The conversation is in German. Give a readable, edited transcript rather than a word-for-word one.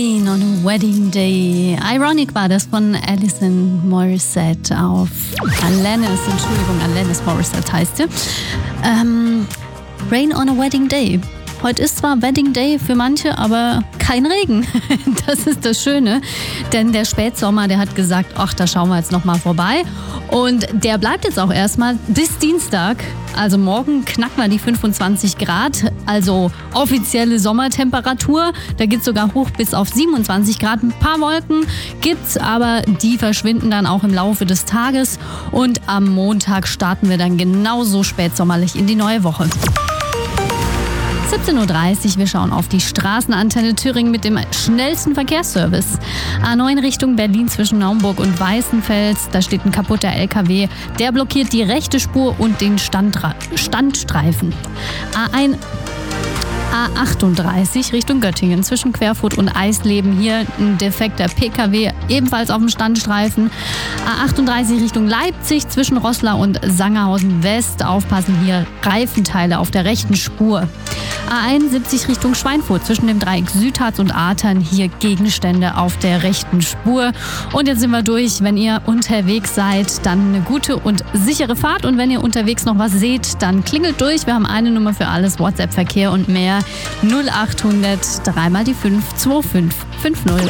On a Wedding Day. Ironic war das von Alison Morissette auf Alanis Morissette heißt sie. Rain on a Wedding Day. Heute ist zwar Wedding Day für manche, aber kein Regen. Das ist das Schöne, denn der Spätsommer, der hat gesagt, ach, da schauen wir jetzt nochmal vorbei. Und der bleibt jetzt auch erstmal bis Dienstag. Also morgen knacken wir die 25 Grad, also offizielle Sommertemperatur. Da geht es sogar hoch bis auf 27 Grad. Ein paar Wolken gibt's, aber die verschwinden dann auch im Laufe des Tages. Und am Montag starten wir dann genauso spätsommerlich in die neue Woche. 17.30 Uhr, wir schauen auf die Straßenantenne Thüringen mit dem schnellsten Verkehrsservice. A9 Richtung Berlin zwischen Naumburg und Weißenfels, da steht ein kaputter LKW, der blockiert die rechte Spur und den Standstreifen. A38 Richtung Göttingen zwischen Querfurt und Eisleben, hier ein defekter PKW, ebenfalls auf dem Standstreifen. A38 Richtung Leipzig zwischen Roßla und Sangerhausen West, aufpassen, hier Reifenteile auf der rechten Spur. A71 Richtung Schweinfurt zwischen dem Dreieck Südharz und Artern, hier Gegenstände auf der rechten Spur. Und jetzt sind wir durch. Wenn ihr unterwegs seid, dann eine gute und sichere Fahrt. Und wenn ihr unterwegs noch was seht, dann klingelt durch. Wir haben eine Nummer für alles, WhatsApp-Verkehr und mehr. 0800 3 mal die 5 2550.